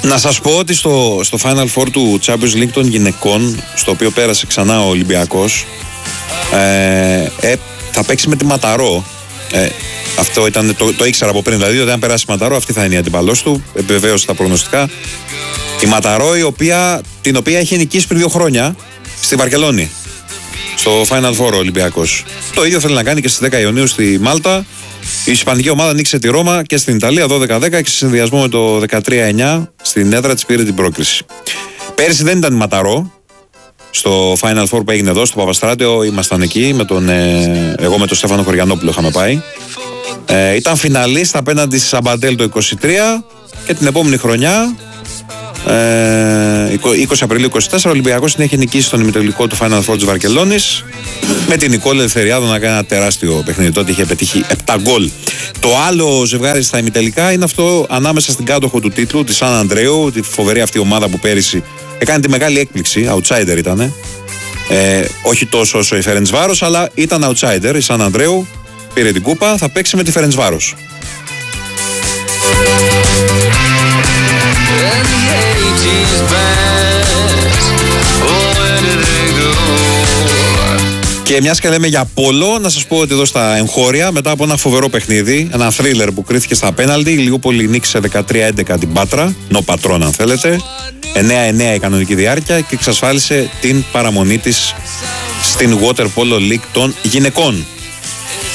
Να σας πω ότι στο Final Four του Champions League των γυναικών, στο οποίο πέρασε ξανά ο Ολυμπιακός, θα παίξει με τη Ματαρό. Αυτό ήταν, το ήξερα από πριν, δηλαδή ότι αν περάσει η Ματαρό αυτή θα είναι η αντιπαλός του. Επιβεβαίωσε τα προγνωστικά. Η Ματαρό, την οποία είχε νικήσει πριν 2 χρόνια στη Βαρκελόνη, στο Final Four ο Ολυμπιακός. Το ίδιο θέλει να κάνει και στις 10 Ιουνίου στη Μάλτα. Η ισπανική ομάδα νίκησε τη Ρώμα και στην Ιταλία 12-10 και σε συνδυασμό με το 13-9 στην έδρα της πήρε την πρόκριση. Πέρυσι δεν ήταν η Ματαρό. Στο Final Four που έγινε εδώ, στο Παπαστράτιο, ήμασταν εκεί. Εγώ με τον Στέφανο Χωριανόπουλο είχαμε πάει. Ήταν φιναλίστ απέναντι στη Σαμπαντέλ το 23 και την επόμενη χρονιά, 20 Απριλίου 24, ο Ολυμπιακός είχε νικήσει στον ημιτελικό του Final Four της Βαρκελόνης με την Νικόλ Ελευθεριάδου να κάνει ένα τεράστιο παιχνίδι. Τότε είχε πετύχει 7 γκολ. Το άλλο ζευγάρι στα ημιτελικά είναι αυτό ανάμεσα στην κάτοχο του τίτλου, τη Σαν Ανδρέου, τη φοβερή αυτή ομάδα που πέρυσι έκανε τη μεγάλη έκπληξη. Outsider ήταν. Όχι τόσο όσο η Φερεντσβάρος, αλλά ήταν outsider. Η Σαν Ανδρέου πήρε την κούπα, θα παίξει με τη Φερεντσβάρος. Και μιας και λέμε για πόλο, να σας πω ότι εδώ στα εγχώρια, μετά από ένα φοβερό παιχνίδι, ένα θρίλερ που κρίθηκε στα πέναλτι, η Λιούπολη νίκησε 13-11 την Πάτρα, νο πατρόν αν θέλετε, 9-9 η κανονική διάρκεια και εξασφάλισε την παραμονή της στην Water Polo League των γυναικών.